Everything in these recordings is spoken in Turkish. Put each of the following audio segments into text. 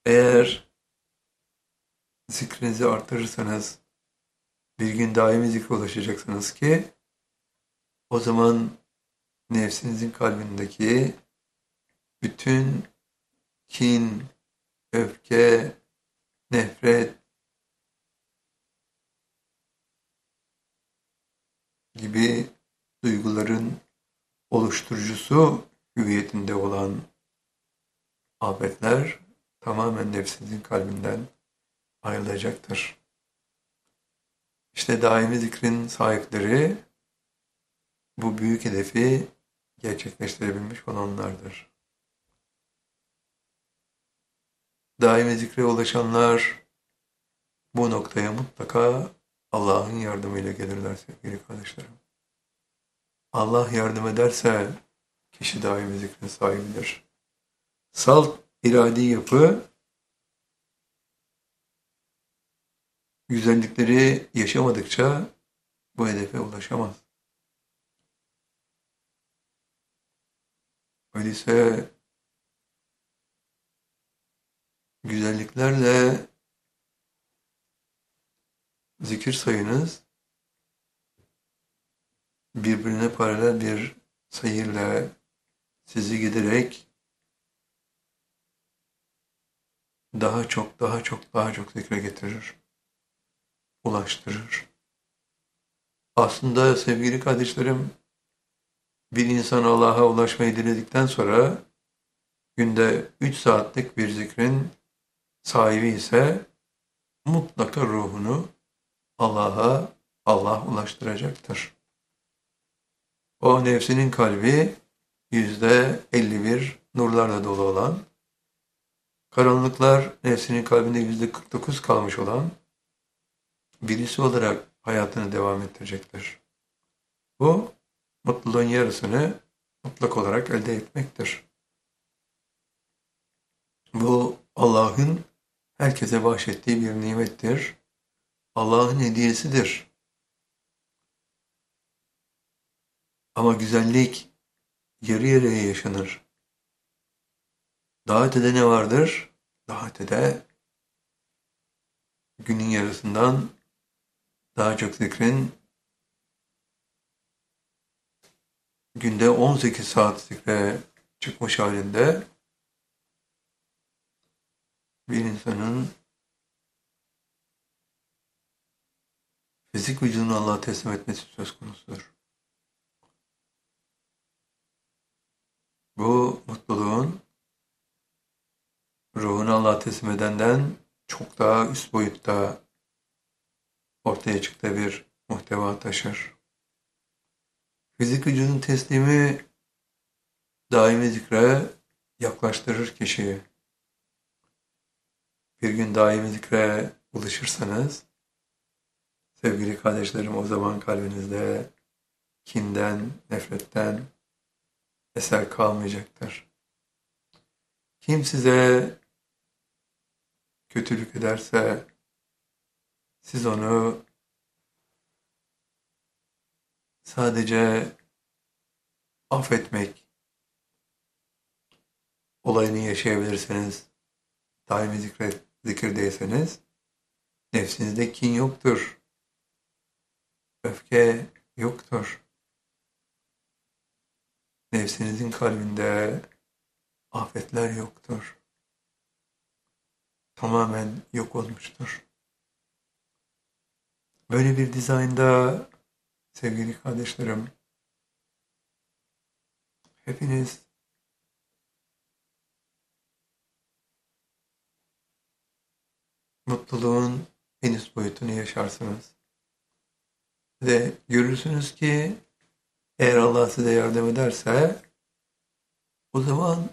Eğer zikrinizi artırırsanız bir gün daimi zikre ulaşacaksınız ki o zaman nefsinizin kalbindeki bütün kin, öfke, nefret gibi duyguların oluşturucusu hüviyetinde olan afetler tamamen nefsinizin kalbinden ayrılacaktır. İşte daimi zikrin sahipleri bu büyük hedefi gerçekleştirebilmiş olanlardır. Daimi zikre ulaşanlar bu noktaya mutlaka Allah'ın yardımıyla gelirler sevgili kardeşlerim. Allah yardım ederse kişi daimi zikrin sahibidir. Salt iradi yapı güzellikleri yaşamadıkça bu hedefe ulaşamaz. Öyleyse güzelliklerle zikir sayınız birbirine paralel bir sayıyla sizi giderek daha çok, daha çok, daha çok zikre getirir, ulaştırır. Aslında sevgili kardeşlerim, bir insan Allah'a ulaşmayı diledikten sonra günde 3 saatlik bir zikrin sahibi ise mutlaka ruhunu Allah'a Allah ulaştıracaktır. O nefsinin kalbi %51 nurlarla dolu olan, karanlıklar nefsinin kalbinde %49 kalmış olan birisi olarak hayatını devam ettirecektir. Bu mutluluğun yarısını mutlak olarak elde etmektir. Bu Allah'ın herkese bahşettiği bir nimettir. Allah'ın hediyesidir. Ama güzellik yarı yarıya yaşanır. Daha ötede ne vardır? Daha ötede günün yarısından daha çok zikrin günde 18 saat zikre çıkmış halinde bir insanın fizik vücudunu Allah'a teslim etmesi söz konusudur. Bu mutluluğun ruhunu Allah'a teslim edenden çok daha üst boyutta ortaya çıktığı bir muhteva taşır. Fizik vücudun teslimi daimi zikre yaklaştırır kişiyi. Bir gün daimi zikre ulaşırsanız, sevgili kardeşlerim, o zaman kalbinizde kinden, nefretten eser kalmayacaktır. Kim size kötülük ederse siz onu sadece affetmek olayını yaşayabilirseniz, daimi zikirdeyseniz nefsinizde kin yoktur, öfke yoktur. Nefsinizin kalbinde afetler yoktur. Tamamen yok olmuştur. Böyle bir dizaynda sevgili kardeşlerim, hepiniz mutluluğun en üst boyutunu yaşarsınız. Ve görürsünüz ki eğer Allah size yardım ederse o zaman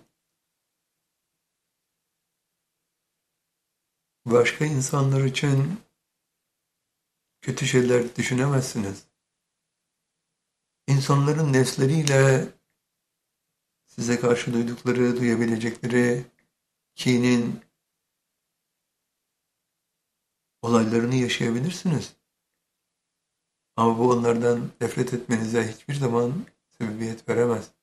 başka insanlar için kötü şeyler düşünemezsiniz. İnsanların nefsleriyle size karşı duydukları, duyabilecekleri kinin olaylarını yaşayabilirsiniz. Ama bu onlardan nefret etmenize hiçbir zaman sebebiyet veremez.